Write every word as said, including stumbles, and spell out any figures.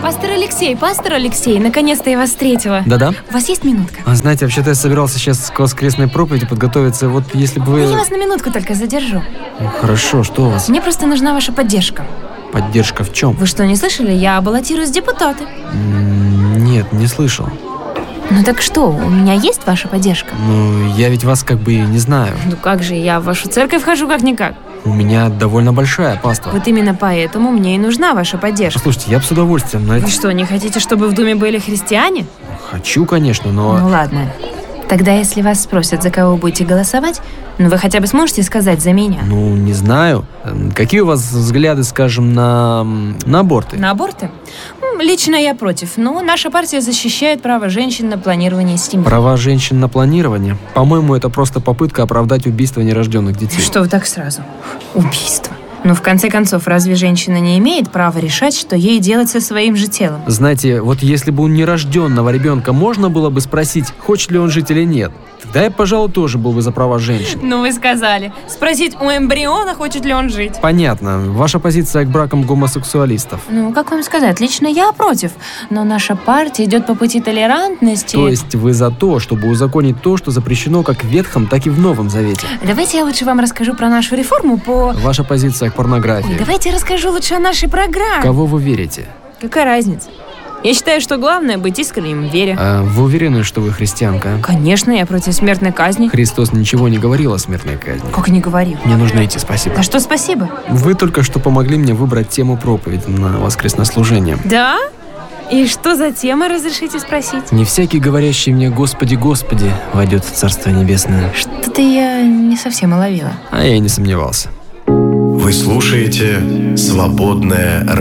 Пастор Алексей, пастор Алексей, наконец-то я вас встретила. Да-да? У вас есть минутка? А, знаете, вообще-то я собирался сейчас к воскресной проповеди подготовиться. Вот если бы вы... Я вас на минутку только задержу. Ну, хорошо, что у вас? Мне просто нужна ваша поддержка. Поддержка в чем? Вы что, не слышали? Я баллотируюсь в депутаты. М, Нет, не слышал. Ну так что, у меня есть ваша поддержка? Ну, я ведь вас как бы не знаю. Ну как же, я в вашу церковь хожу как-никак. У меня довольно большая паства. Вот именно поэтому мне и нужна ваша поддержка. Послушайте, я бы с удовольствием, но... Вы что, не хотите, чтобы в доме были христиане? Хочу, конечно, но... Ну ладно. Тогда, если вас спросят, за кого вы будете голосовать, ну вы хотя бы сможете сказать за меня? Ну, не знаю. Какие у вас взгляды, скажем, на, на аборты? На аборты? М, Лично я против, но наша партия защищает право женщин на планирование семьи. Права женщин на планирование? По-моему, это просто попытка оправдать убийство нерожденных детей. Что вы так сразу? Убийство. Ну, в конце концов, разве женщина не имеет права решать, что ей делать со своим же телом? Знаете, вот если бы у нерожденного ребенка можно было бы спросить, хочет ли он жить или нет, тогда я, пожалуй, тоже был бы за права женщин. Ну, вы сказали. Спросить у эмбриона, хочет ли он жить. Понятно. Ваша позиция к бракам гомосексуалистов. Ну, как вам сказать, лично я против. Но наша партия идет по пути толерантности. То есть вы за то, чтобы узаконить то, что запрещено как в Ветхом, так и в Новом Завете? Давайте я лучше вам расскажу про нашу реформу по... Ваша позиция к порнографии. Ой, давайте я расскажу лучше о нашей программе. Кого вы верите? Какая разница? Я считаю, что главное быть искренним в вере. А вы уверены, что вы христианка? Конечно, я против смертной казни. Христос ничего не говорил о смертной казни. Как не говорил. Мне нужно идти, спасибо. За что спасибо? Вы только что помогли мне выбрать тему проповеди на воскресное служение. Да? И что за тема, разрешите спросить? Не всякий, говорящий мне «Господи, Господи», войдет в Царство Небесное. Что-то я не совсем уловила. А я и не сомневался. Вы слушаете «Свободное радио».